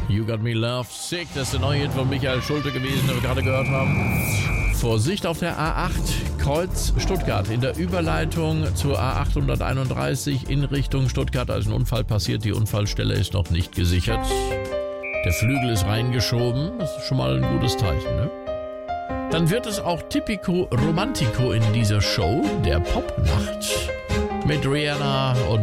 You Got Me Love Sick, das ist der neue Hit von Michael Schulte gewesen, den wir gerade gehört haben. Vorsicht auf der A8 Kreuz Stuttgart. In der Überleitung zur A831 in Richtung Stuttgart, da ist ein Unfall passiert. Die Unfallstelle ist noch nicht gesichert. Der Flügel ist reingeschoben. Das ist schon mal ein gutes Zeichen, ne? Dann wird es auch Typico Romantico in dieser Show, der Popnacht. Mit Rihanna und